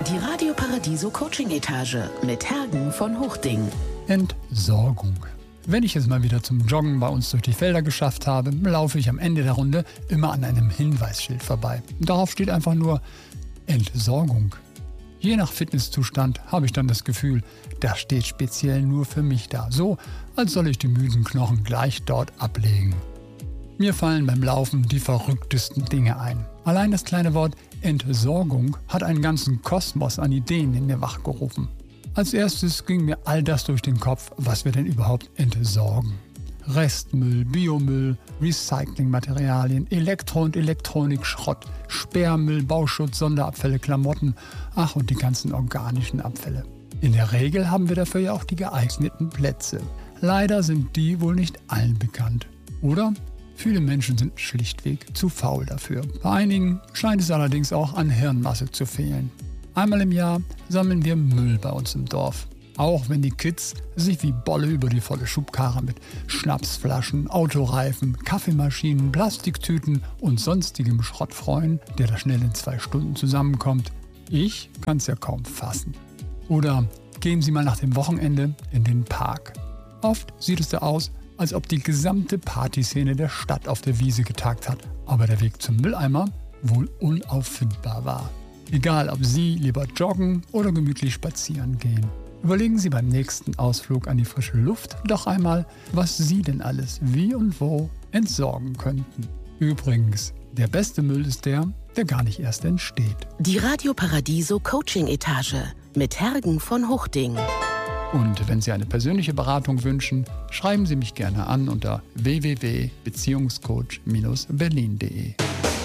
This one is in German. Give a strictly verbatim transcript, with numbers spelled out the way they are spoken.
Die Radio Paradiso Coaching Etage mit Hergen von Huchting. Entsorgung. Wenn ich es mal wieder zum Joggen bei uns durch die Felder geschafft habe, laufe ich am Ende der Runde immer an einem Hinweisschild vorbei. Darauf steht einfach nur Entsorgung. Je nach Fitnesszustand habe ich dann das Gefühl, das steht speziell nur für mich da. So, als soll ich die müden Knochen gleich dort ablegen. Mir fallen beim Laufen die verrücktesten Dinge ein. Allein das kleine Wort Entsorgung hat einen ganzen Kosmos an Ideen in mir wachgerufen. Als erstes ging mir all das durch den Kopf, was wir denn überhaupt entsorgen. Restmüll, Biomüll, Recyclingmaterialien, Elektro- und Elektronikschrott, Sperrmüll, Bauschutz, Sonderabfälle, Klamotten, ach und die ganzen organischen Abfälle. In der Regel haben wir dafür ja auch die geeigneten Plätze. Leider sind die wohl nicht allen bekannt. Oder? Viele Menschen sind schlichtweg zu faul dafür. Bei einigen scheint es allerdings auch an Hirnmasse zu fehlen. Einmal im Jahr sammeln wir Müll bei uns im Dorf. Auch wenn die Kids sich wie Bolle über die volle Schubkarre mit Schnapsflaschen, Autoreifen, Kaffeemaschinen, Plastiktüten und sonstigem Schrott freuen, der da schnell in zwei Stunden zusammenkommt. Ich kann es ja kaum fassen. Oder gehen Sie mal nach dem Wochenende in den Park. Oft sieht es da aus, als ob die gesamte Partyszene der Stadt auf der Wiese getagt hat, aber der Weg zum Mülleimer wohl unauffindbar war. Egal, ob Sie lieber joggen oder gemütlich spazieren gehen. Überlegen Sie beim nächsten Ausflug an die frische Luft doch einmal, was Sie denn alles wie und wo entsorgen könnten. Übrigens, der beste Müll ist der, der gar nicht erst entsteht. Die Radio Paradiso Coaching Etage mit Hergen von Huchting. Und wenn Sie eine persönliche Beratung wünschen, schreiben Sie mich gerne an unter w w w punkt beziehungscoach Bindestrich berlin punkt de.